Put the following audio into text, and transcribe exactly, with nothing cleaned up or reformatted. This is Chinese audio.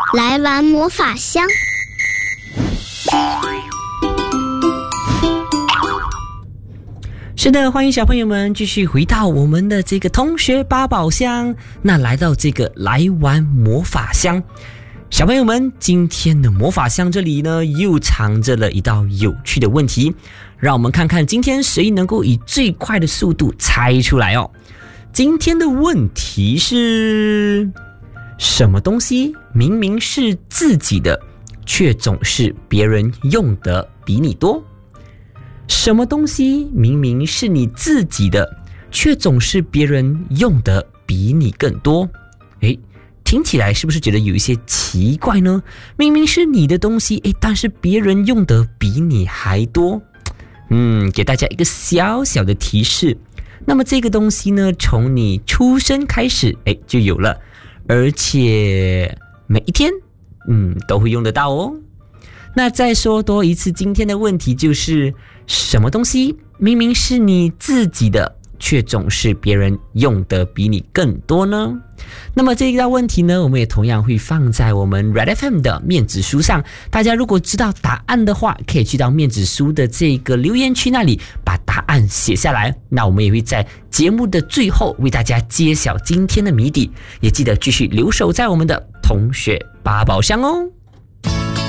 来玩魔法箱。 是的，欢迎小朋友们继续回到我们的这个同学八宝箱。那来到这个来玩魔法箱，小朋友们，今天的魔法箱这里呢，又藏着了一道有趣的问题，让我们看看今天谁能够以最快的速度猜出来哦。今天的问题是：什么东西明明是自己的，却总是别人用的比你多？什么东西明明是你自己的，却总是别人用的比你更多？诶，听起来是不是觉得有一些奇怪呢？明明是你的东西，诶，但是别人用的比你还多。嗯，给大家一个小小的提示。那么这个东西呢，从你出生开始，诶，就有了，而且每一天，嗯，都会用得到哦。那再说多一次，今天的问题就是：什么东西明明是你自己的，却总是别人用的比你更多呢？那么这一道问题呢，我们也同样会放在我们 Red F M 的面子书上。大家如果知道答案的话，可以去到面子书的这个留言区那里把答案写下来。那我们也会在节目的最后为大家揭晓今天的谜底，也记得继续留守在我们的同学八宝箱哦。